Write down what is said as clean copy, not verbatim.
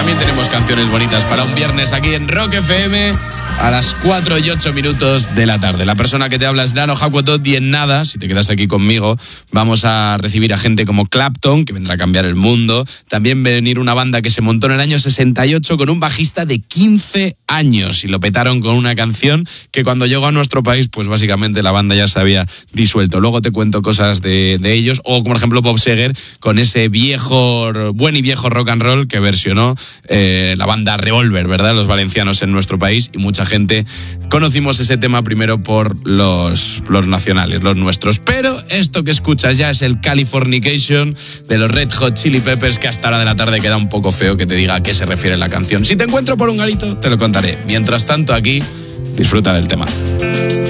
también tenemos canciones bonitas para un viernes aquí en Rock FM a las 4:08 de la tarde. La persona que te habla es Nano Hakuotot y en nada, si te quedas aquí conmigo, vamos a recibir a gente como Clapton, que vendrá a cambiar el mundo. También venir una banda que se montó en el año 68 con un bajista de 15 años y lo petaron con una canción que cuando llegó a nuestro país, pues básicamente la banda ya se había disuelto. Luego te cuento cosas de ellos, o como por ejemplo Bob Seger con ese buen y viejo rock and roll que versionó la banda Revolver, ¿verdad? Los valencianos en nuestro país, y mucha gente conocimos ese tema primero por los nacionales, los nuestros. Pero esto que escuchas ya es el Californication de los Red Hot Chili Peppers, que hasta hora de la tarde queda un poco feo que te diga a qué se refiere la canción. Si te encuentro por un garito, te lo contaré. Mientras tanto, aquí, disfruta del tema.